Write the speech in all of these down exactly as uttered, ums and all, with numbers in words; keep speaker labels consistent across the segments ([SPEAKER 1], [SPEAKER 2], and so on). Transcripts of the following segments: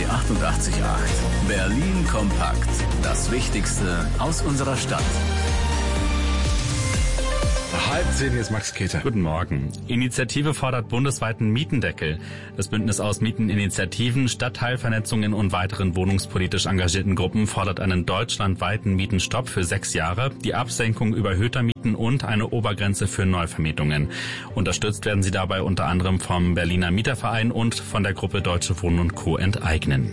[SPEAKER 1] B achtundachtzig Komma acht. Berlin kompakt. Das Wichtigste aus unserer Stadt.
[SPEAKER 2] Halb zehn, jetzt Max Keter.
[SPEAKER 3] Guten Morgen. Initiative fordert bundesweiten Mietendeckel. Das Bündnis aus Mieteninitiativen, Stadtteilvernetzungen und weiteren wohnungspolitisch engagierten Gruppen fordert einen deutschlandweiten Mietenstopp für sechs Jahre, die Absenkung überhöhter Mieten und eine Obergrenze für Neuvermietungen. Unterstützt werden sie dabei unter anderem vom Berliner Mieterverein und von der Gruppe Deutsche Wohnen und Co. enteignen.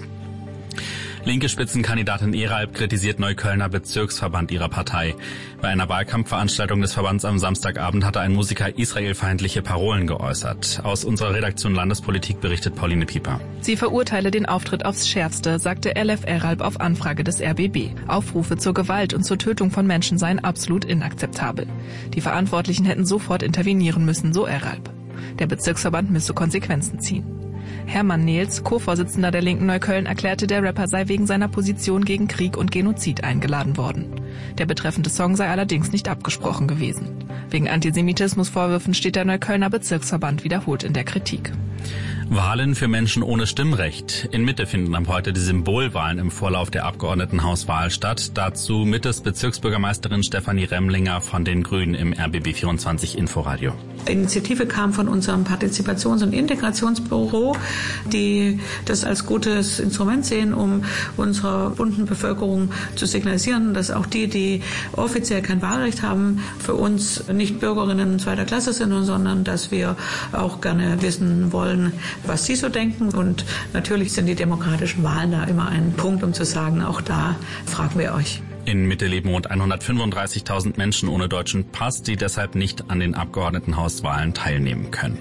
[SPEAKER 3] Linke Spitzenkandidatin Eralb kritisiert Neuköllner Bezirksverband ihrer Partei. Bei einer Wahlkampfveranstaltung des Verbands am Samstagabend hatte ein Musiker israelfeindliche Parolen geäußert. Aus unserer Redaktion Landespolitik berichtet Pauline Pieper.
[SPEAKER 4] Sie verurteile den Auftritt aufs Schärfste, sagte Elif Eralb auf Anfrage des R B B. Aufrufe zur Gewalt und zur Tötung von Menschen seien absolut inakzeptabel. Die Verantwortlichen hätten sofort intervenieren müssen, so Eralb. Der Bezirksverband müsse Konsequenzen ziehen. Hermann Nehls, Co-Vorsitzender der Linken Neukölln, erklärte, der Rapper sei wegen seiner Position gegen Krieg und Genozid eingeladen worden. Der betreffende Song sei allerdings nicht abgesprochen gewesen. Wegen Antisemitismusvorwürfen steht der Neuköllner Bezirksverband wiederholt in der Kritik.
[SPEAKER 3] Wahlen für Menschen ohne Stimmrecht. In Mitte finden ab heute die Symbolwahlen im Vorlauf der Abgeordnetenhauswahl statt. Dazu Mittes Bezirksbürgermeisterin Stefanie Remlinger von den Grünen im R B B vierundzwanzig Inforadio.
[SPEAKER 5] Die Initiative kam von unserem Partizipations- und Integrationsbüro, die das als gutes Instrument sehen, um unserer bunten Bevölkerung zu signalisieren, dass auch die, die offiziell kein Wahlrecht haben, für uns nicht Bürgerinnen zweiter Klasse sind, sondern dass wir auch gerne wissen wollen, was sie so denken. Und natürlich sind die demokratischen Wahlen da immer ein Punkt, um zu sagen, auch da fragen wir euch.
[SPEAKER 3] In Mitte leben rund hundertfünfunddreißigtausend Menschen ohne deutschen Pass, die deshalb nicht an den Abgeordnetenhauswahlen teilnehmen können.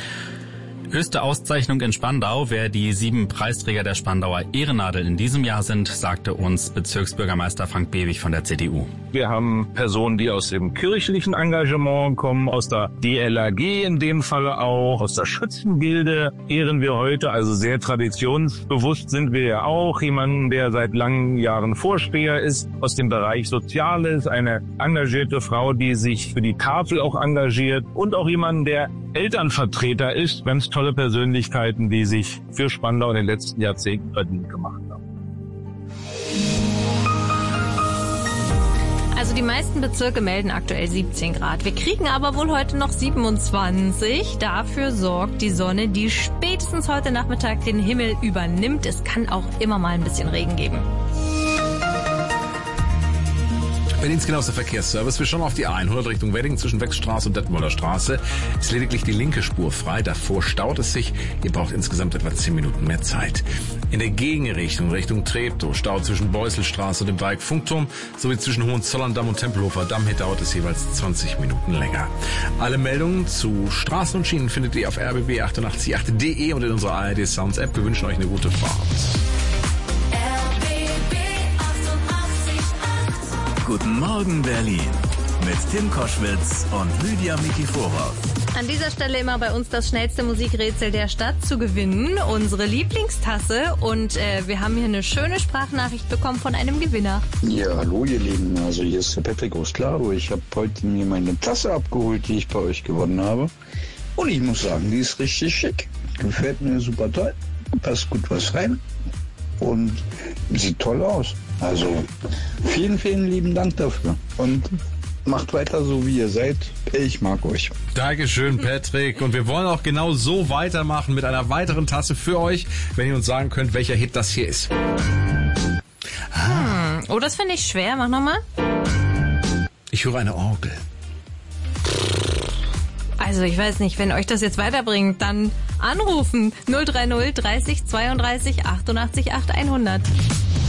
[SPEAKER 3] Höchste Auszeichnung in Spandau. Wer die sieben Preisträger der Spandauer Ehrennadel in diesem Jahr sind, sagte uns Bezirksbürgermeister Frank Bewig von der C D U.
[SPEAKER 6] Wir haben Personen, die aus dem kirchlichen Engagement kommen, aus der D L R G in dem Falle auch, aus der Schützengilde ehren wir heute, also sehr traditionsbewusst sind wir ja auch. Jemanden, der seit langen Jahren Vorsteher ist, aus dem Bereich Soziales, eine engagierte Frau, die sich für die Tafel auch engagiert und auch jemanden, der Elternvertreter ist, ganz tolle Persönlichkeiten, die sich für Spandau in den letzten Jahrzehnten verdient gemacht haben.
[SPEAKER 7] Also die meisten Bezirke melden aktuell siebzehn Grad. Wir kriegen aber wohl heute noch siebenundzwanzig. Dafür sorgt die Sonne, die spätestens heute Nachmittag den Himmel übernimmt. Es kann auch immer mal ein bisschen Regen geben.
[SPEAKER 2] Berlins genauester Verkehrsservice. Wir schauen auf die A hundert Richtung Wedding zwischen Wechstraße und Detmolder Straße. Ist lediglich die linke Spur frei. Davor staut es sich. Ihr braucht insgesamt etwa zehn Minuten mehr Zeit. In der Gegenrichtung Richtung Treptow Stau zwischen Beuselstraße und dem Dreieck-Funkturm sowie zwischen Hohenzollern-Damm und Tempelhofer Damm. Hier dauert es jeweils zwanzig Minuten länger. Alle Meldungen zu Straßen und Schienen findet ihr auf r b b achtundachtzig Komma acht punkt d e und in unserer A R D Sounds App. Wir wünschen euch eine gute Fahrt.
[SPEAKER 1] Guten Morgen Berlin mit Tim Koschwitz und Lydia Mikiforov.
[SPEAKER 7] An dieser Stelle immer bei uns das schnellste Musikrätsel der Stadt zu gewinnen, unsere Lieblingstasse. Und äh, wir haben hier eine schöne Sprachnachricht bekommen von einem Gewinner.
[SPEAKER 8] Ja, hallo ihr Lieben, also hier ist der Patrick aus Klaro. Ich habe heute mir meine Tasse abgeholt, die ich bei euch gewonnen habe. Und ich muss sagen, die ist richtig schick. Gefällt mir super toll, passt gut was rein und sieht toll aus. Also vielen, vielen lieben Dank dafür und macht weiter so, wie ihr seid. Ich mag euch.
[SPEAKER 2] Dankeschön, Patrick. Und wir wollen auch genau so weitermachen mit einer weiteren Tasse für euch, wenn ihr uns sagen könnt, welcher Hit das hier ist.
[SPEAKER 7] Ah. Hm. Oh, das finde ich schwer. Mach nochmal.
[SPEAKER 2] Ich höre eine Orgel.
[SPEAKER 7] Also ich weiß nicht, wenn euch das jetzt weiterbringt, dann anrufen null drei null dreißig zweiunddreißig achtundachtzig acht hundert.